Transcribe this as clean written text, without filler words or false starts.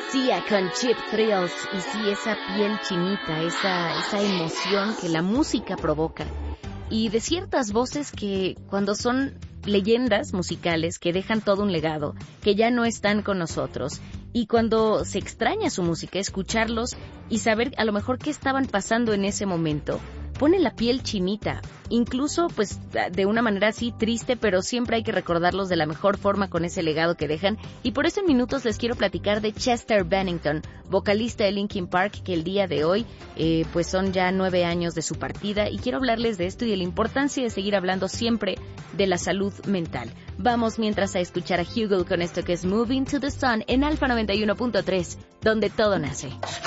Sia con Cheap Thrills. Y sí, esa piel chinita, esa emoción que la música provoca. Y de ciertas voces que cuando son leyendas musicales que dejan todo un legado, que ya no están con nosotros, y cuando se extraña su música, escucharlos y saber a lo mejor qué estaban pasando en ese momento, pone la piel chinita, incluso pues de una manera así triste, pero siempre hay que recordarlos de la mejor forma con ese legado que dejan. Y por eso en minutos les quiero platicar de Chester Bennington, vocalista de Linkin Park, que el día de hoy pues son ya 9 años de su partida, y quiero hablarles de esto y de la importancia de seguir hablando siempre de la salud mental. Vamos mientras a escuchar a Hugo con esto que es Moving to the Sun en Alfa 91.3, donde todo nace.